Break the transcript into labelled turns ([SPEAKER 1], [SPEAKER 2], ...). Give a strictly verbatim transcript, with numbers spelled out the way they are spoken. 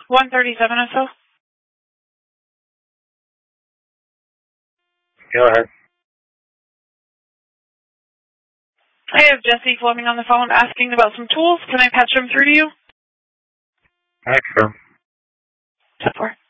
[SPEAKER 1] one thirty-seven or so.
[SPEAKER 2] Go ahead.
[SPEAKER 1] I have Jesse Fleming on the phone asking about some tools. Can I patch them through to you?
[SPEAKER 2] Excellent.
[SPEAKER 1] ten four.